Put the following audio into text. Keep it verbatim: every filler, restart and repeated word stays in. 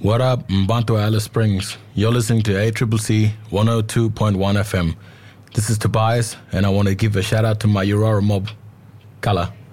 What up, Mbanto Alice Springs? You're listening to A C C C one oh two point one F M. This is Tobias, and I want to give a shout out to my Aurora mob. Kala.